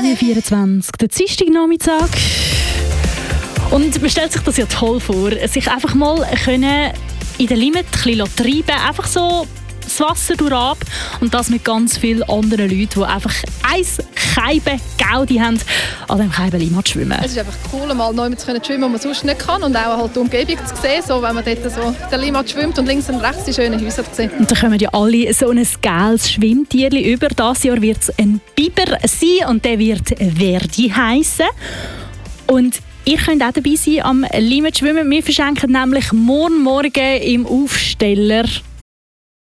Radio 24, der Dienstagnachmittag. Und man stellt sich das ja toll vor, sich einfach mal können in der Limit ein bisschen treiben, einfach so das Wasser durchab und das mit ganz vielen anderen Leuten, die einfach ein Scheibe Gaudi haben, an diesem Scheibe Limmat schwimmen. Es ist einfach cool, mal neu zu schwimmen, wo man sonst nicht kann und auch halt die Umgebung zu sehen, so, wenn man dort so der Limmat schwimmt und links und rechts die schönen Häuser zu sehen. Und da kommen ja alle so ein geiles Schwimmtierchen über. Dieses Jahr wird es ein Biber sein und der wird Verdi heissen. Und ihr könnt auch dabei sein am Limmat schwimmen. Wir verschenken nämlich morgen im Aufsteller